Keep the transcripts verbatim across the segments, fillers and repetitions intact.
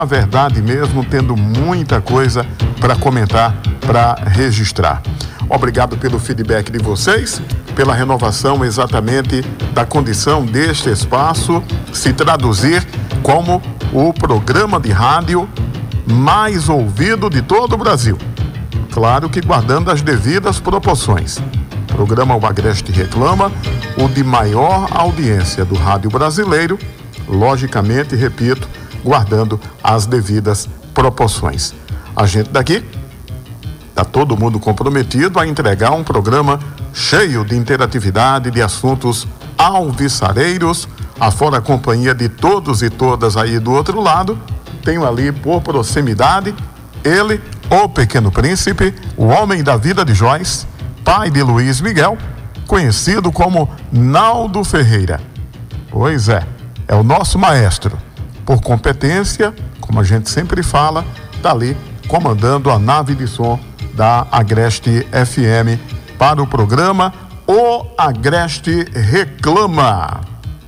A verdade mesmo, tendo muita coisa para comentar, para registrar. Obrigado pelo feedback de vocês, pela renovação exatamente da condição deste espaço se traduzir como o programa de rádio mais ouvido de todo o Brasil. Claro que guardando as devidas proporções. O programa O Agreste Reclama, o de maior audiência do rádio brasileiro, logicamente, repito, guardando as devidas proporções. A gente daqui está todo mundo comprometido a entregar um programa cheio de interatividade, de assuntos alvissareiros, afora a companhia de todos e todas aí do outro lado. Tenho ali por proximidade ele, o Pequeno Príncipe, o homem da vida de Joyce, pai de Luiz Miguel, conhecido como Naldo Ferreira. Pois é, é o nosso maestro. Por competência, como a gente sempre fala, está ali comandando a nave de som da Agreste F M para o programa O Agreste Reclama.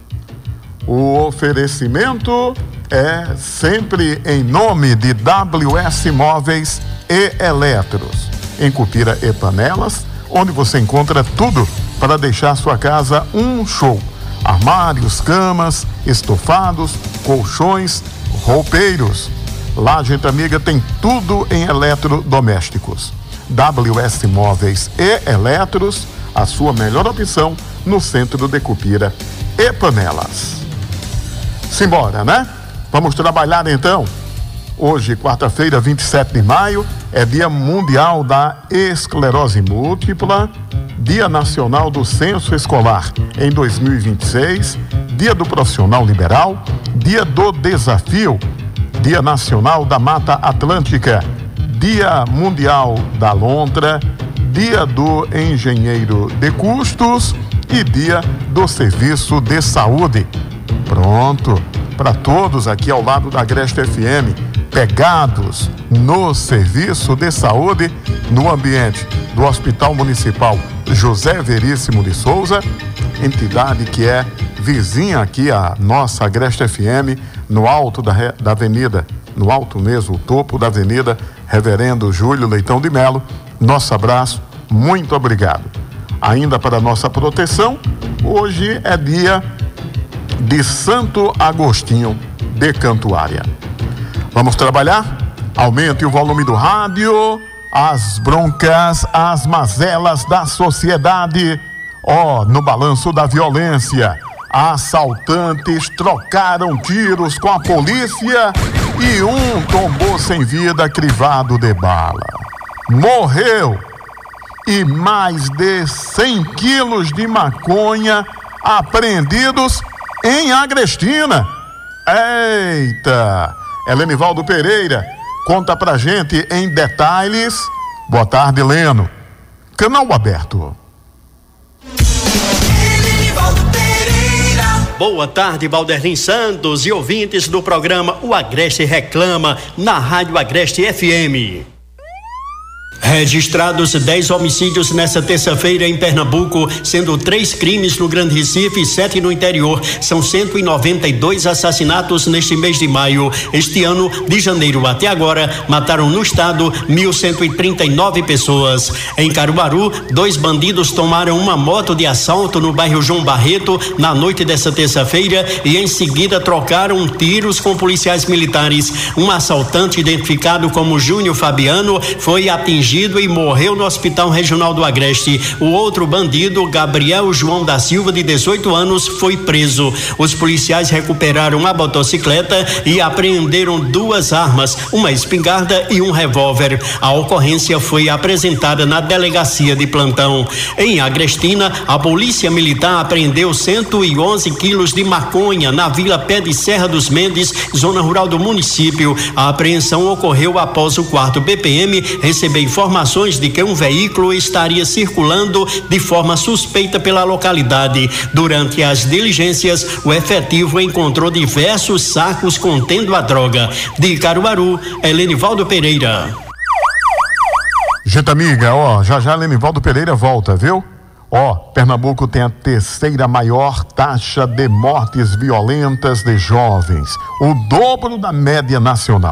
O oferecimento é sempre em nome de W S Móveis e Eletros, em Cupira e Panelas, onde você encontra tudo para deixar sua casa um show. Armários, camas, estofados, colchões, roupeiros. Lá, gente amiga, tem tudo em eletrodomésticos. W S Móveis e Eletros, a sua melhor opção no centro de Cupira e Panelas. Simbora, né? Vamos trabalhar então. Hoje, quarta-feira, vinte e sete de maio, é Dia Mundial da Esclerose Múltipla, Dia Nacional do Censo Escolar em dois mil e vinte e seis, Dia do Profissional Liberal, Dia do Desafio, Dia Nacional da Mata Atlântica, Dia Mundial da Lontra, Dia do Engenheiro de Custos e Dia do Serviço de Saúde. Pronto, para todos aqui ao lado da Agreste F M, pegados no serviço de saúde, no ambiente do Hospital Municipal José Veríssimo de Souza, entidade que é vizinha aqui a nossa Agreste F M, no alto da, da avenida, no alto mesmo, o topo da avenida Reverendo Júlio Leitão de Melo. Nosso abraço, muito obrigado. Ainda para nossa proteção, hoje é dia de Santo Agostinho de Cantuária. Vamos trabalhar? Aumente o volume do rádio. As broncas, as mazelas da sociedade. Ó, oh, no balanço da violência, assaltantes trocaram tiros com a polícia e um tombou sem vida, crivado de bala. Morreu. E mais de cem quilos de maconha apreendidos em Agrestina. Eita! Helenivaldo Pereira conta pra gente em detalhes. Boa tarde, Heleno. Canal aberto. Boa tarde, Valderlin Santos e ouvintes do programa O Agreste Reclama, na Rádio Agreste F M. Registrados dez homicídios nesta terça-feira em Pernambuco, sendo três crimes no Grande Recife e sete no interior. São cento e noventa e dois assassinatos neste mês de maio. Este ano, de janeiro até agora, mataram no estado mil cento e trinta e nove pessoas. Em Caruaru, dois bandidos tomaram uma moto de assalto no bairro João Barreto na noite desta terça-feira e em seguida trocaram tiros com policiais militares. Um assaltante identificado como Júnior Fabiano foi atingido e morreu no Hospital Regional do Agreste. O outro bandido, Gabriel João da Silva, de dezoito anos, foi preso. Os policiais recuperaram a motocicleta e apreenderam duas armas, uma espingarda e um revólver. A ocorrência foi apresentada na delegacia de plantão. Em Agrestina, a polícia militar apreendeu cento e onze quilos de maconha na Vila Pé de Serra dos Mendes, zona rural do município. A apreensão ocorreu após o quarto B P M receber informações informações de que um veículo estaria circulando de forma suspeita pela localidade. Durante as diligências, o efetivo encontrou diversos sacos contendo a droga. De Caruaru, Helenivaldo Pereira. Gente amiga, ó, já já Helenivaldo Pereira volta, viu? Ó, oh, Pernambuco tem a terceira maior taxa de mortes violentas de jovens, o dobro da média nacional.